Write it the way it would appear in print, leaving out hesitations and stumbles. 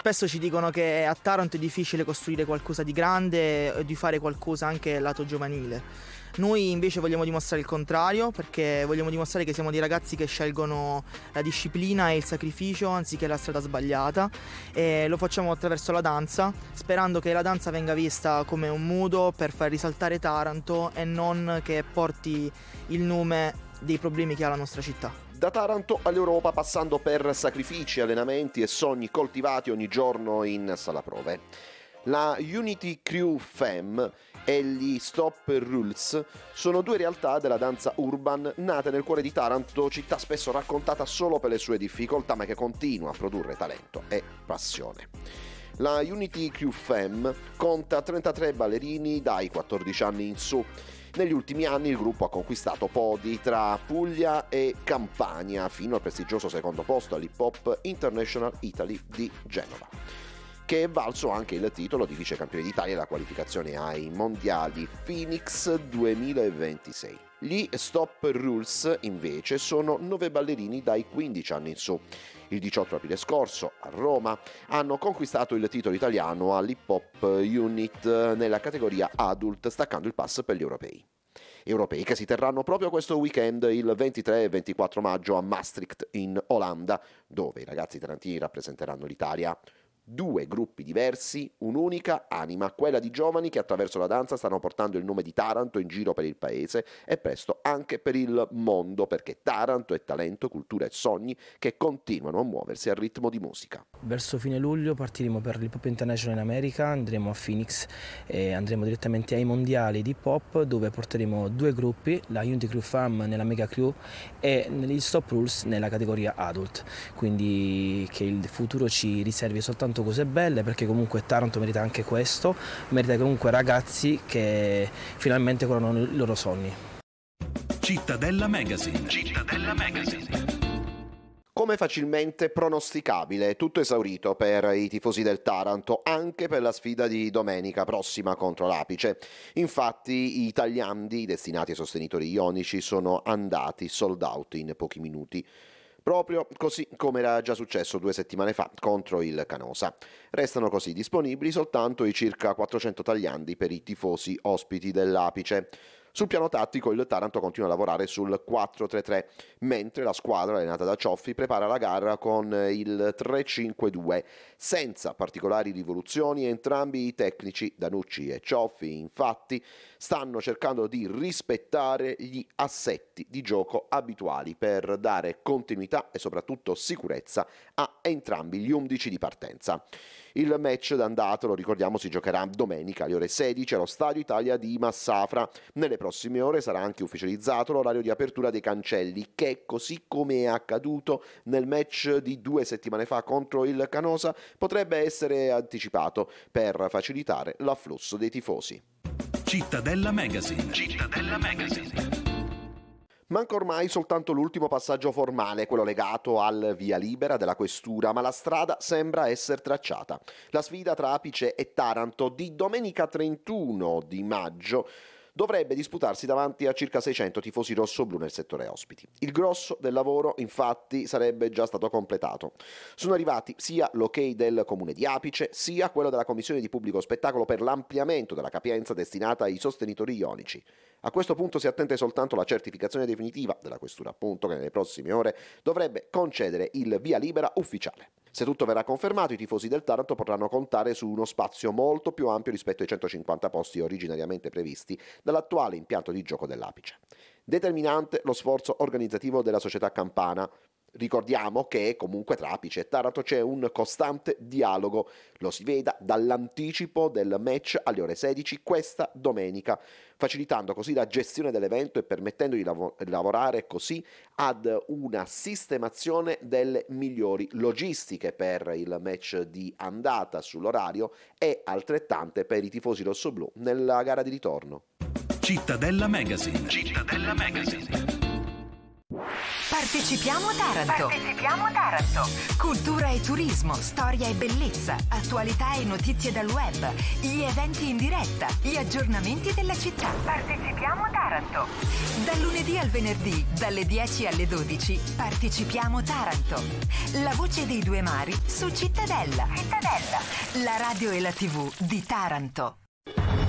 Spesso ci dicono che a Taranto è difficile costruire qualcosa di grande e di fare qualcosa anche lato giovanile. Noi invece vogliamo dimostrare il contrario, perché vogliamo dimostrare che siamo dei ragazzi che scelgono la disciplina e il sacrificio anziché la strada sbagliata, e lo facciamo attraverso la danza, sperando che la danza venga vista come un modo per far risaltare Taranto e non che porti il nome dei problemi che ha la nostra città. Da Taranto all'Europa, passando per sacrifici, allenamenti e sogni coltivati ogni giorno in sala prove. La Unity Crew Fem e gli Stop Rules sono due realtà della danza urban nate nel cuore di Taranto, città spesso raccontata solo per le sue difficoltà, ma che continua a produrre talento e passione. La Unity Crew Fem conta 33 ballerini dai 14 anni in su. Negli ultimi anni il gruppo ha conquistato podi tra Puglia e Campania, fino al prestigioso secondo posto all'Hip Hop International Italy di Genova, che è valso anche il titolo di vicecampione d'Italia e la qualificazione ai mondiali Phoenix 2026. Gli Stop Rules invece sono 9 ballerini dai 15 anni in su. Il 18 aprile scorso a Roma hanno conquistato il titolo italiano all'Hip Hop Unit nella categoria Adult, staccando il pass per gli europei. Europei che si terranno proprio questo weekend, il 23 e 24 maggio a Maastricht in Olanda, dove i ragazzi tarantini rappresenteranno l'Italia. 2 gruppi diversi, un'unica anima, quella di giovani che attraverso la danza stanno portando il nome di Taranto in giro per il paese e presto anche per il mondo, perché Taranto è talento, cultura e sogni che continuano a muoversi al ritmo di musica. Verso fine luglio partiremo per l'Hip Hop International in America, andremo a Phoenix e andremo direttamente ai mondiali di hip hop, dove porteremo 2 gruppi, la Unity Crew Fam nella Mega Crew e gli Stop Rules nella categoria Adult, quindi che il futuro ci riservi soltanto cose belle, perché comunque Taranto merita anche questo, merita comunque ragazzi che finalmente coronano i loro sogni. Cittadella Magazine. Come facilmente pronosticabile, tutto esaurito per i tifosi del Taranto, anche per la sfida di domenica prossima contro l'Apice. Infatti i tagliandi destinati ai sostenitori ionici sono andati sold out in pochi minuti, proprio così come era già successo 2 settimane fa contro il Canosa. Restano così disponibili soltanto i circa 400 tagliandi per i tifosi ospiti dell'Apice. Sul piano tattico il Taranto continua a lavorare sul 4-3-3, mentre la squadra allenata da Cioffi prepara la gara con il 3-5-2, senza particolari rivoluzioni. Entrambi i tecnici, Danucci e Cioffi, infatti, stanno cercando di rispettare gli assetti di gioco abituali per dare continuità e soprattutto sicurezza a entrambi gli 11 di partenza. Il match d'andata, lo ricordiamo, si giocherà domenica alle ore 16 allo Stadio Italia di Massafra. Nelle prossime ore sarà anche ufficializzato l'orario di apertura dei cancelli, che, così come è accaduto nel match di 2 settimane fa contro il Canosa, potrebbe essere anticipato per facilitare l'afflusso dei tifosi. Cittadella Magazine. Manca ormai soltanto l'ultimo passaggio formale, quello legato al via libera della questura, ma la strada sembra essere tracciata. La sfida tra Apice e Taranto di domenica 31 di maggio dovrebbe disputarsi davanti a circa 600 tifosi rossoblù nel settore ospiti. Il grosso del lavoro, infatti, sarebbe già stato completato. Sono arrivati sia l'ok del comune di Apice, sia quello della commissione di pubblico spettacolo per l'ampliamento della capienza destinata ai sostenitori ionici. A questo punto si attende soltanto la certificazione definitiva della questura, appunto, che nelle prossime ore dovrebbe concedere il via libera ufficiale. Se tutto verrà confermato, i tifosi del Taranto potranno contare su uno spazio molto più ampio rispetto ai 150 posti originariamente previsti dall'attuale impianto di gioco dell'Apice. Determinante lo sforzo organizzativo della società campana. Ricordiamo che comunque tra Apice e Taranto c'è un costante dialogo, lo si veda dall'anticipo del match alle ore 16 questa domenica, facilitando così la gestione dell'evento e permettendo di lavorare così ad una sistemazione delle migliori logistiche per il match di andata sull'orario e altrettante per i tifosi rossoblù nella gara di ritorno. Cittadella Magazine. Partecipiamo Taranto. Partecipiamo Taranto. Cultura e turismo, storia e bellezza, attualità e notizie dal web, gli eventi in diretta, gli aggiornamenti della città. Partecipiamo Taranto. Dal lunedì al venerdì, dalle 10 alle 12, Partecipiamo Taranto. La voce dei due mari su Cittadella. Cittadella. La radio e la TV di Taranto.